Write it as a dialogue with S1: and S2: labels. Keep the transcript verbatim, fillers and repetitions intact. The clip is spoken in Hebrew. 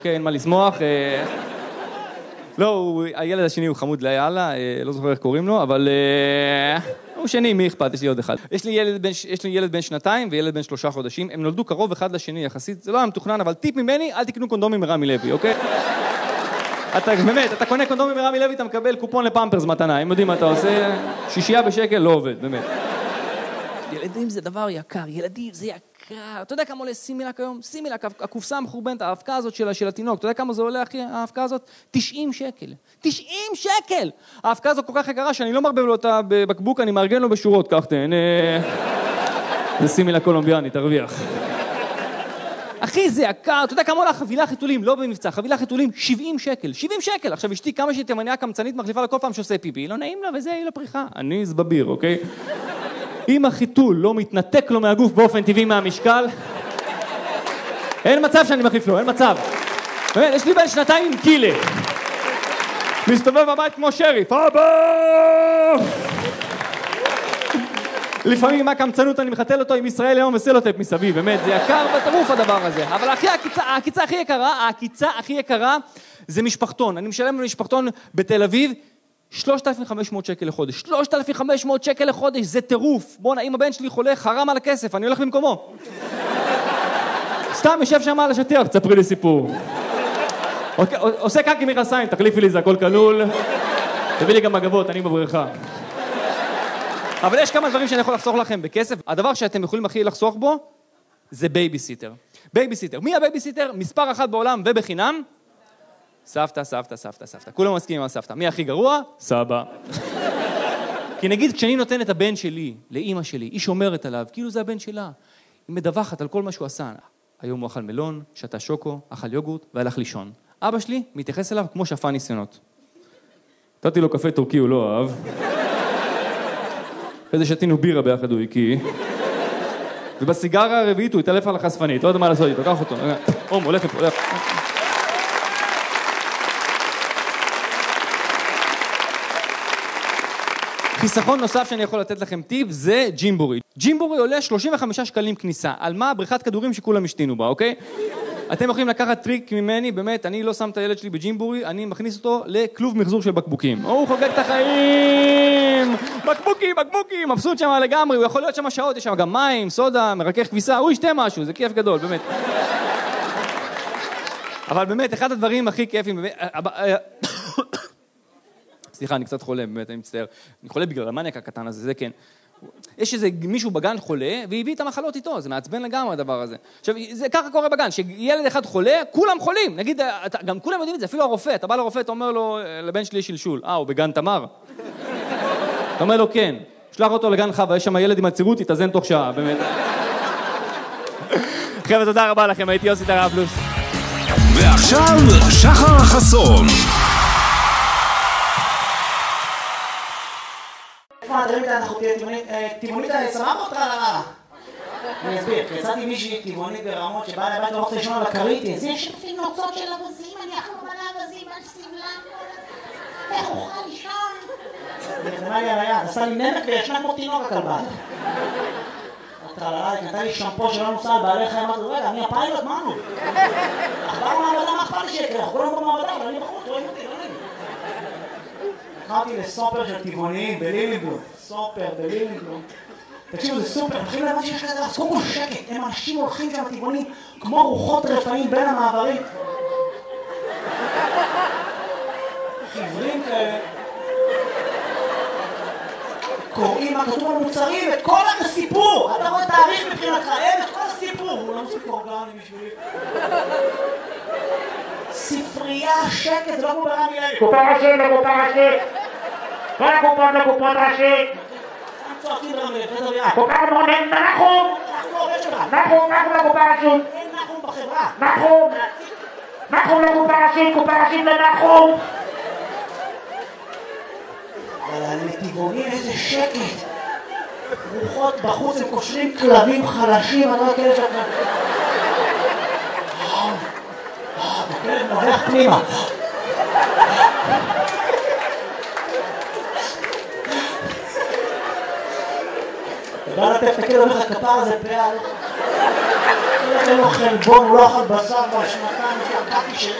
S1: כן, אין מה לשמוח. לא, הילד השני הוא חמוד ליאללה, לא זוכר איך קוראים לו, אבל הוא שני, מי אכפת? יש לי עוד אחד. יש לי ילד בן, יש לי ילד בן שנתיים וילד בן שלושה חודשים, הם נולדו קרוב אחד לשני יחסית, זה לא היה מתוכנן, אבל טיפ ממני, אל תקנו קונדומים מרמי לוי, אוקיי? אתה, באמת, אתה קונה קונדומים מרמי לוי, אתה מקבל קופון לפמפרס מתנה, הם יודעים מה אתה עושה, שישייה בשקל לא עובד, באמת. ילדים זה דבר יקר, ילדים זה יקר. אתה יודע כמה עולה סימילק היום? סימילק, הקופסה המחורבנת, האבקה הזאת של, של התינוק, אתה יודע כמה זה עולה, אחי, האבקה הזאת? תשעים שקל. תשעים שקל! האבקה הזאת כל כך יקרה שאני לא מרבב לו אותה בבקבוק, אני מארגן לו בשורות, כך תהנה. זה סימילק קולומביאני, תרוויח. אחי, זה יקר, אתה יודע כמה עולה חבילה חיתולים, לא במבצע, חבילה חיתולים, שבעים שקל, שבעים שקל. עכשיו, אשתי כמה שהיא תימניה קמצנית מחליפה לכל פעם שעושה פיפי, לא נעים לה וזה, היא לפריחה. אני זבביר, אוקיי? אם החיתול לא מתנתק לו מהגוף באופן טבעי מהמשקל, אין מצב שאני מחליף לו, אין מצב. באמת, יש לי בן שנתיים עם קילה. מסתובב בבית כמו שריף, אבא! לפעמים עם הקמצנות אני מחתל אותו עם ישראל היום וסלוטייפ מסביב, באמת, זה יקר בטירוף הדבר הזה. אבל הכי, הקיצה, הקיצה הכי יקרה, הקיצה הכי יקרה זה משפחתון. אני משלם למשפחתון בתל אביב, שלושת אלפים וחמש מאות שקל לחודש. שלושת אלפים וחמש מאות שקל לחודש, זה טירוף. בוא'נה, אם הבן שלי חולה, חרם על הכסף, אני הולך במקומו. סתם יושב שם על השטיח, תספרי לי סיפור. עושה קקי מרסיים, תחליפי לי, זה הכל כלול. תביא לי גם מגבות, אני בבריכה. אבל יש כמה דברים שאני יכול לחסוך לכם בכסף. הדבר שאתם יכולים הכי לחסוך בו, זה בייביסיטר. בייביסיטר. מי הבייביסיטר? מספר אחת בעולם ובחינם. סבתא, סבתא, סבתא, סבתא. כולם מסכימים על סבתא. מי הכי גרוע? סבא. כי נגיד, כשאני נותן את הבן שלי, לאמא שלי, היא שומרת עליו, כאילו זה הבן שלה. היא מדווחת על כל מה שהוא עשה. היום הוא אכל מלון, שתה שוקו, אכל יוגורט והלך לישון. אבא שלי מתייחס אליו כמו שפה ניסיונות. נתתי לו קפה טורקי, הוא לא אהב. איזה שתינו בירה ביחד הוא הקיא. ובסיגרה הרביעית הוא התעלף על החשפנית. לא יודע מה לעשות איתו, קח אותו. אום, הולך לפה, הולך. חיסכון נוסף שאני יכול לתת לכם טיפ זה ג'ימבורי. ג'ימבורי עולה שלושים וחמישה שקלים כניסה. על מה? בריכת כדורים שכולם השתינו בה, אוקיי? אתם יכולים לקחת טריק ממני, באמת, אני לא שם את הילד שלי בג'ימבורי, אני מכניס אותו לכלוב מחזור של בקבוקים. הוא חוגג את החיים! בקבוקים, בקבוקים, מבסוט שם לגמרי, הוא יכול להיות שם שעות, יש שם גם מים, סודה, מרכך כביסה, הוא ישתה משהו, זה כיף גדול, באמת. אבל באמת, אחד הדברים הכי כיפים, באמת, סליחה, אני קצת חולה, באמת, אני מצטער. אני חולה בגלל המניאק הקטן הזה, זה כן. יש איזה מישהו בגן חולה, והביא את המחלות איתו, זה מעצבן לגמרי הדבר הזה. עכשיו, זה ככה קורה בגן, שילד אחד חולה, כולם חולים. נגיד, גם כולם יודעים את זה, אפילו הרופא, אתה בא לרופא, אתה אומר לו, לבן שלי יש שלשול. אה, הוא בגן תמר? אתה אומר לו, כן. שלח אותו לגן חווה, יש שם ילד עם עצירות, תתאזן תוך שעה, באמת. חבר'ה, תודה רבה לכם, הייתי יוסי טרבלוס.
S2: ועכשיו, שחר חסון.
S3: אנחנו טבעונית סבבה או טרללה? אני אסביר, יצאתי מישהי טבעונית ברמות שבאה לבית הולכת לישון על הקריטי.
S4: זה שפים נוצות של אבזים, אני אחלום על האבזים, על סבלם. איך אוכל לישון?
S3: נכנמה לי על היד, עשה לי נמק וישנה כמו תינוק הכלבה. הטרללה, היא נתנה לי שמפו שלא נוסע על בעלי חיים, אמרתי, רגע, אני הפיילוט, מה נו? אכבר מעבדה, מה אכפת לי שיקרה? אנחנו כולם במעבדה, אבל אני בחוץ, רואים אותי, לא נעים. לקחתי לסופר של טבעוניים בלילינגלום, סופר בלילינגלום. תקשיבו, זה סופר, מתחילים להבין שיש כזה, אז קודם כל שקט, הם אנשים הולכים שם טבעונים כמו רוחות רפאים בין המעברים. עיוורים כאלה. קוראים מה כתוב על מוצרים, את כל הסיפור. אתה רואה תאריך מבחינתך, אין את כל הסיפור. הוא לא מספיק אורגני בשבילי. ספרייה, שקט, זה לא כמו ברמי לוי.
S5: קופה ראשית לקופה ראשית. כל הקופות לקופות ראשית.
S3: הם צועקים ברמי לוי, זה דרייה.
S5: קופה מונן, נחום.
S3: אנחנו עובד שלך.
S5: נחום, נחום לקופה ראשית.
S3: אין נחום בחברה.
S5: נחום. נחום לקופה ראשית, קופה ראשית לנחום.
S3: אבל הנתיבונים איזה שקט. רוחות בחוץ, הם קושרים כלבים חלשים, אני לא כאלה שאתה... הכלב נובח פנימה. אתה בא לטף את הכלב, אומר לך כפר, זה פעל. אין לו חלבון, הוא לא אכל בשר בשנתיים, ידעתי ש...